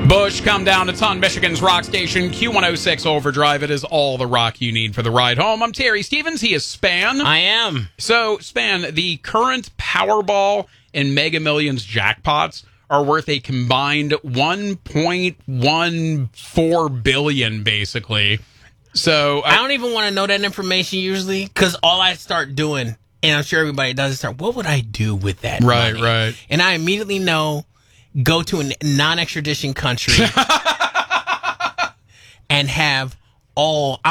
Bush, come down. It's on Michigan's rock station, Q106 Overdrive. It is all the rock you need for the ride home. I'm Terry Stevens. He is Span. I am. So, Span, the current Powerball and Mega Millions jackpots are worth a combined $1.14 billion, basically. So I don't even want to know that information usually, because all I start doing, and I'm sure everybody does, is start, what would I do with that money? Right. And I immediately know, go to a non-extradition country and have all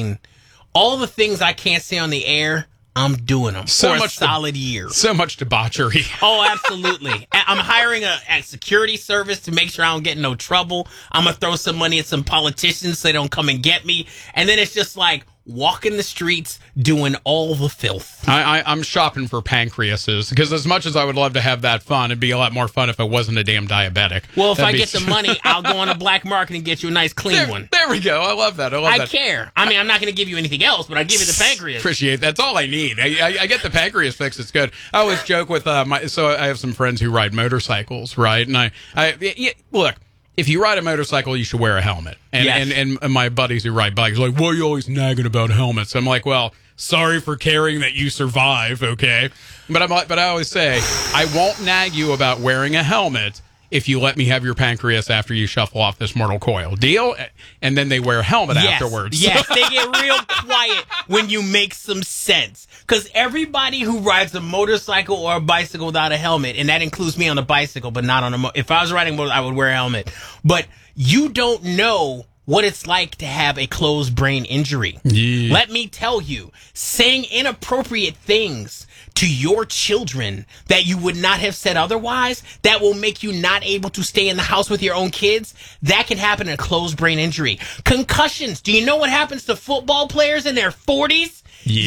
the things I can't say on the air, I'm doing them for a solid year. So much debauchery. Oh, absolutely. I'm hiring a security service to make sure I don't get in no trouble. I'm going to throw some money at some politicians so they don't come and get me. And then it's just like walking the streets doing all the filth. I'm shopping for pancreases, because as much as I would love to have that fun, it'd be a lot more fun if I wasn't a damn diabetic. Well, if I get the money, I'll go on the black market and get you a nice clean one. There we go. I love that. I care. I mean, I'm not going to give you anything else, but I give you the pancreas. Appreciate that. That's all I need. I get the pancreas fix. It's good. I always joke with so I have some friends who ride motorcycles, right? And look, if you ride a motorcycle, you should wear a helmet. And my buddies who ride bikes are like, why are you always nagging about helmets? I'm like, well, sorry for caring that you survive, okay? But I always say, I won't nag you about wearing a helmet if you let me have your pancreas after you shuffle off this mortal coil. Deal? And then they wear a helmet afterwards. Yes, they get real quiet when you make some sense. Because everybody who rides a motorcycle or a bicycle without a helmet, and that includes me on a bicycle, but not on a if I was riding a motorcycle, I would wear a helmet. But you don't know what it's like to have a closed brain injury. Yeah. Let me tell you, saying inappropriate things to your children that you would not have said otherwise, that will make you not able to stay in the house with your own kids, that can happen in a closed brain injury. Concussions. Do you know what happens to football players in their 40s?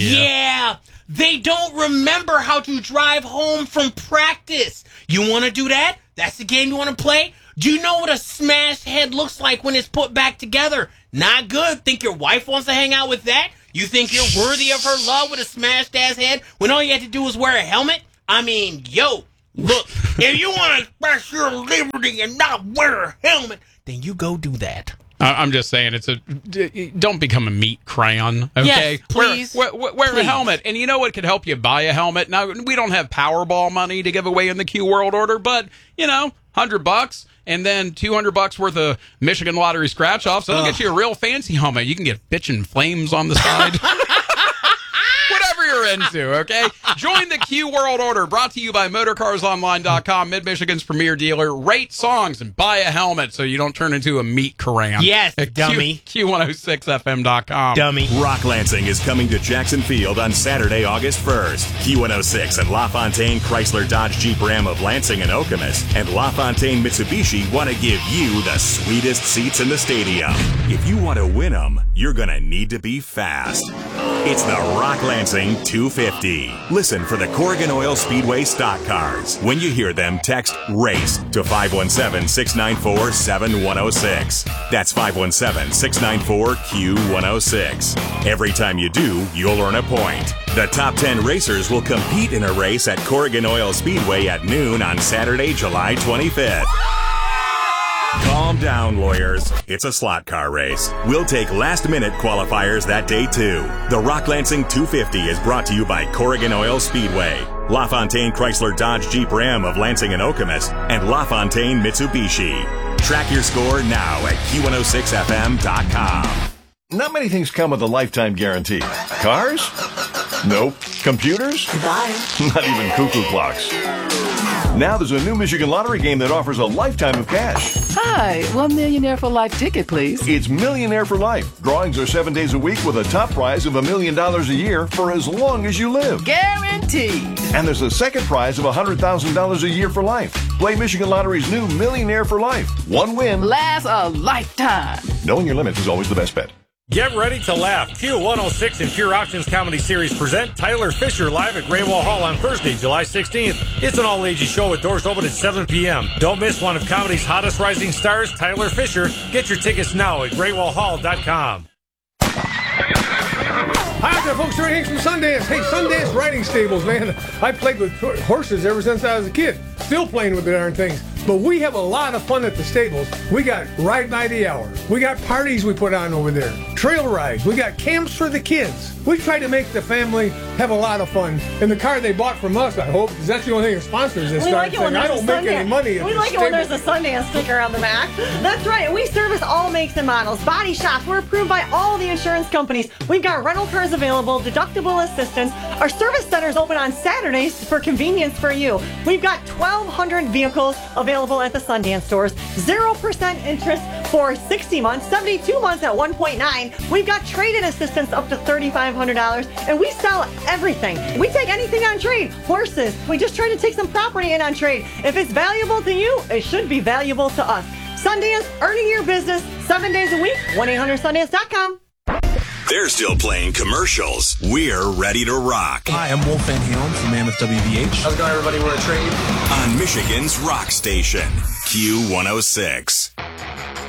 Yeah. They don't remember how to drive home from practice. You want to do that? That's the game you want to play? Do you know what a smashed head looks like when it's put back together? Not good. Think your wife wants to hang out with that? You think you're worthy of her love with a smashed ass head when all you had to do was wear a helmet? I mean, look, if you want to express your liberty and not wear a helmet, then you go do that. I'm just saying, don't become a meat crayon, okay? Yes, please. Wear a helmet. And you know what could help you buy a helmet? Now, we don't have Powerball money to give away in the Q World Order, but, $100 and then $200 worth of Michigan Lottery scratch-offs. So they'll get you a real fancy helmet. You can get bitchin' flames on the side. Whatever you're into, okay? Join the Q World Order, brought to you by MotorCarsOnline.com, Mid-Michigan's premier dealer. Rate songs and buy a helmet so you don't turn into a meat crayon. Yes, dummy. Q106FM.com. Dummy. Rock Lansing is coming to Jackson Field on Saturday, August 1st. Q106 and LaFontaine Chrysler Dodge Jeep Ram of Lansing and Okemos and LaFontaine Mitsubishi want to give you the sweetest seats in the stadium. If you want to win them, you're going to need to be fast. It's the Rock Lansing 250. Listen for the Corrigan Oil Speedway stock cars. When you hear them, text RACE to 517-694-7106. That's 517-694-Q106. Every time you do, you'll earn a point. The top 10 racers will compete in a race at Corrigan Oil Speedway at noon on Saturday, July 25th. Calm down, lawyers. It's a slot car race. We'll take last-minute qualifiers that day, too. The Rock Lansing 250 is brought to you by Corrigan Oil Speedway, LaFontaine Chrysler Dodge Jeep Ram of Lansing and Okemos, and LaFontaine Mitsubishi. Track your score now at Q106FM.com. Not many things come with a lifetime guarantee. Cars? Nope. Computers? Goodbye. Not even cuckoo clocks. Now there's a new Michigan Lottery game that offers a lifetime of cash. Hi, $1 Millionaire for Life ticket, please. It's Millionaire for Life. Drawings are 7 days a week with a top prize of $1 million a year for as long as you live. Guaranteed. And there's a second prize of $100,000 a year for life. Play Michigan Lottery's new Millionaire for Life. One win lasts a lifetime. Knowing your limits is always the best bet. Get ready to laugh. Q106 and Pure Auctions Comedy Series present Tyler Fisher live at Great Wall Hall on Thursday, July 16th. It's an all-ages show with doors open at 7 p.m. Don't miss one of comedy's hottest rising stars, Tyler Fisher. Get your tickets now at GreatWallHall.com. Hi out there, folks. Ray Hanks from Sundance. Hey, Sundance Riding Stables, man. I played with horses ever since I was a kid. Still playing with the darn things. But we have a lot of fun at the stables. We got Ride by the Hour. We got parties we put on over there. Trail rides. We got camps for the kids. We try to make the family have a lot of fun. And the car they bought from us, I hope, because that's the only thing that sponsors this. We like it when I there's don't a make any money at We the like it when stable. there's a Sundance sticker on the back. That's right. We service all makes and models. Body shops. We're approved by all the insurance companies. We've got rental cars available, deductible assistance. Our service center's open on Saturdays for convenience for you. We've got 1,200 vehicles available at the Sundance stores. 0% interest for 60 months, 72 months at 1.9. We've got trade-in assistance up to $3,500, and we sell everything. We take anything on trade. Horses. We just try to take some property in on trade. If it's valuable to you, it should be valuable to us. Sundance, earning your business 7 days a week. 1-800-Sundance.com. They're still playing commercials. We're ready to rock. Hi, I'm Wolf Van Halen from Mammoth WVH. How's it going, everybody? We're a Trade. On Michigan's rock station, Q106.